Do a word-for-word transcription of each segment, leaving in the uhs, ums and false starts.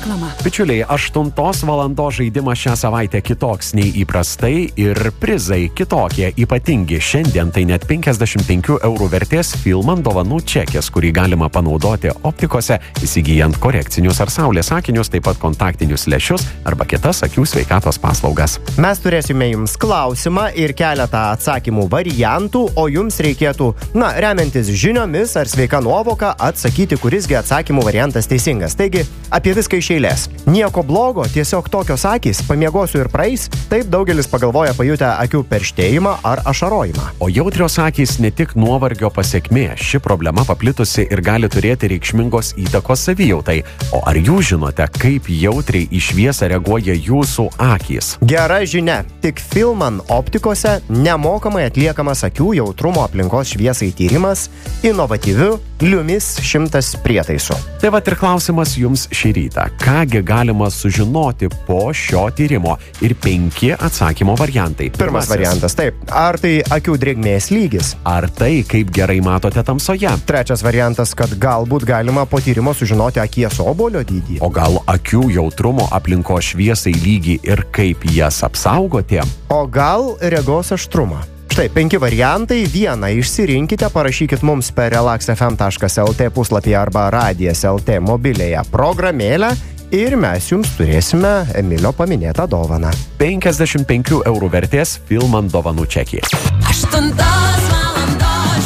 Reklama. Bičiuliai, aštuntos valandos žaidimas šią savaitę kitoks nei įprastai ir prizai kitokie, ypatingi. Šiandien tai net penkiasdešimt penkių eurų vertės Filman dovanų čekis, kurį galima panaudoti optikose, įsigijant korekcinius ar saulės akinius, taip pat kontaktinius lęšius arba kitas akių sveikatos paslaugas. Mes turėsime jums klausimą ir keletą atsakymų variantų, o jums reikėtų, na, remiantis žiniomis ar sveika nuovoka, atsakyti, kurisgi atsakymų variantas teisingas. Taigi, apie viską iš eilės. Nieko blogo, tiesiog tokios akys, pamiegosiu ir praeis, taip daugelis pagalvoja pajutę akių perštėjimą ar ašarojimą. O jautrios akys ne tik nuovargio pasekmė, ši problema paplitusi ir gali turėti reikšmingos įtakos savijautai. O ar jūs žinote, kaip jautriai į šviesą reaguoja jūsų akys? Gera žinia, tik Filman optikose nemokamai atliekamas akių jautrumo aplinkos šviesai tyrimas inovatyviu Liumis šimtas prietaisu. Tai va ir klausimas jums šį rytą. Kągi galima sužinoti po šio tyrimo? Ir penki atsakymo variantai. Pirmas variantas, taip. Ar tai akių drėgmės lygis? Ar tai, kaip gerai matote tamsoje? Trečias variantas, kad galbūt galima po tyrimo sužinoti akies obuolio dydį. O gal akių jautrumo aplinkos šviesai lygį ir kaip jas apsaugoti? O gal regos aštrumą? Štai penki variantai, vieną išsirinkite, parašykit mums per relax f m taškas l t puslapį arba radijas taškas l t mobiliąją programėlę ir mes jums turėsime Emilio paminėtą dovaną. penkiasdešimt penkių eurų vertės Filman dovanų čekį. Aštuntos valandos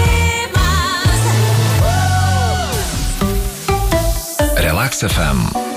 žaidimas. Relax F M.